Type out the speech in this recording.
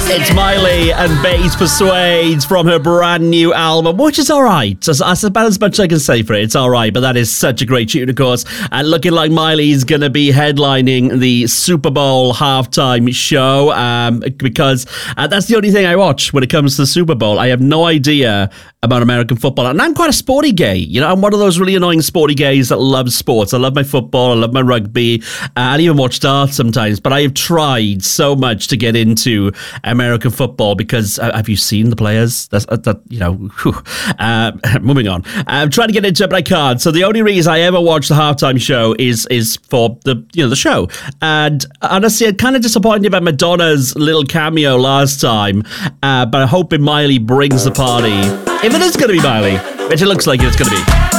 It's Miley and Bass Persuades from her brand new album, which is alright. That's about as much as I can say for it. It's alright, but that is such a great tune, of course. And looking like Miley's going to be headlining the Super Bowl halftime show because that's the only thing I watch when it comes to the Super Bowl. I have no idea about American football. And I'm quite a sporty gay. You know, I'm one of those really annoying sporty gays that loves sports. I love my football. I love my rugby. I even watch darts sometimes. But I have tried so much to get into American football because have you seen the players? Moving on. I'm trying to get into it, but I can't. So the only reason I ever watch the halftime show is for the show. And honestly, I'm kind of disappointed about Madonna's little cameo last time. But I'm hoping Miley brings the party. If it is going to be Miley, which it looks like it's going to be.